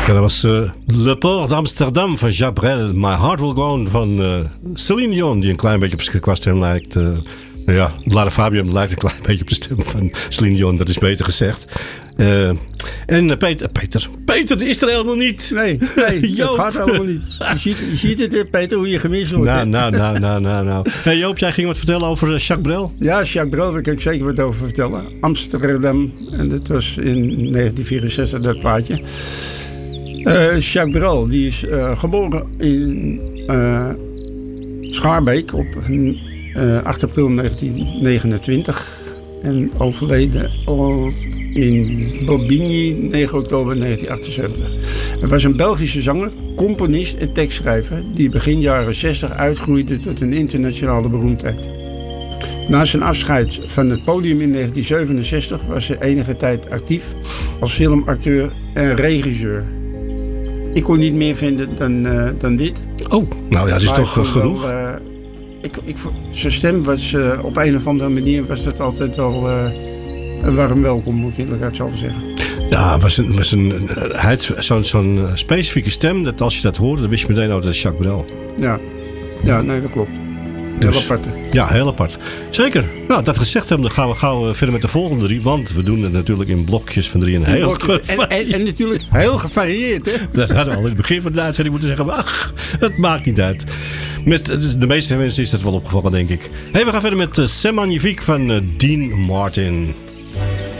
Ja, dat was Le Port d'Amsterdam van Jacques Brel. My Heart Will Go On van Celine Dion, die een klein beetje qua stem lijkt. Lara Fabian lijkt een klein beetje op de stem van Celine Dion, dat is beter gezegd. En Peter is er helemaal niet. Nee, dat gaat helemaal niet. Je ziet het, Peter, hoe je gemist wordt. Nou. Hey Joop, jij ging wat vertellen over Jacques Brel? Ja, Jacques Brel, daar kan ik zeker wat over vertellen. Amsterdam, en dat was in 1964 dat plaatje. Jacques Brel, die is geboren in Schaarbeek op 8 april 1929 en overleden in Bobigny 9 oktober 1978. Hij was een Belgische zanger, componist en tekstschrijver die begin jaren 60 uitgroeide tot een internationale beroemdheid. Na zijn afscheid van het podium in 1967 was hij enige tijd actief als filmacteur en regisseur. Ik kon niet meer vinden dan dit. Oh, nou ja, dat is toch genoeg. Zijn stem was op een of andere manier was dat altijd wel een warm welkom, moet ik eerlijk zo zeggen. Ja, hij had zo'n specifieke stem dat als je dat hoorde, dan wist je meteen, dat is Jacques Brel. Ja, nee, dat klopt. Heel apart. Ja, heel apart. Zeker. Nou, dat gezegd hebben, dan gaan we gauw verder met de volgende 3. Want we doen het natuurlijk in blokjes van 3 en heel en natuurlijk heel gevarieerd, hè? Dat hadden we al in het begin van de uitzending moeten zeggen. Ach, dat maakt niet uit. Met de meeste mensen is dat wel opgevallen, denk ik. Hey, we gaan verder met C'est Magnifique van Dean Martin.